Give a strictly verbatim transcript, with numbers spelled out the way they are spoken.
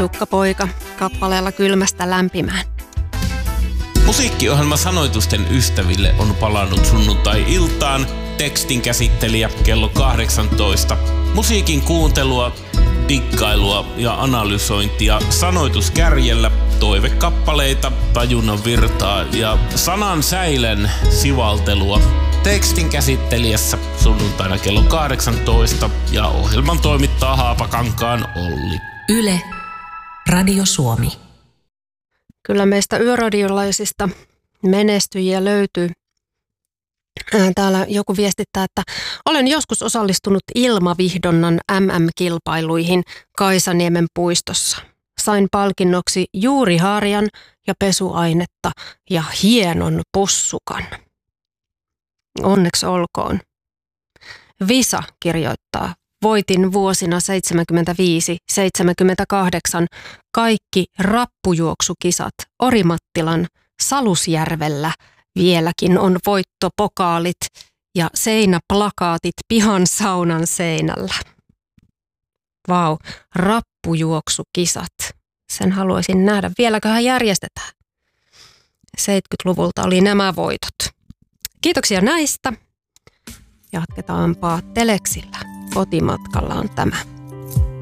Tukkapoika kappaleella Kylmästä lämpimään. Musiikkiohjelma Sanoitusten ystäville on palannut sunnuntai-iltaan. Tekstin käsittelijä kello kahdeksantoista. Musiikin kuuntelua, dikkailua ja analysointia sanoituskärjellä, toivekappaleita, tajunnan virtaa ja sanan säilen sivaltelua. Tekstin käsittelijässä sunnuntaina kello kahdeksantoista ja ohjelman toimittaa Haapakankaan Olli. Yle, Radio Suomi. Kyllä meistä yöradiolaisista menestyjiä löytyy. Täällä joku viestittää, että olen joskus osallistunut ilmavihdonnan M M-kilpailuihin Kaisaniemen puistossa. Sain palkinnoksi juuriharjan ja pesuainetta ja hienon pussukan. Onneksi olkoon. Visa kirjoittaa. Voitin vuosina seitsemänkymmentäviisi seitsemänkymmentäkahdeksan kaikki rappujuoksukisat Orimattilan Salusjärvellä. Vieläkin on voittopokaalit ja seinäplakaatit pihan saunan seinällä. Vau, rappujuoksukisat. Sen haluaisin nähdä. Vieläköhän järjestetään? seitsemänkymmentäluvulta oli nämä voitot. Kiitoksia näistä. Jatketaanpa teleksillä. Kotimatkalla on tämä.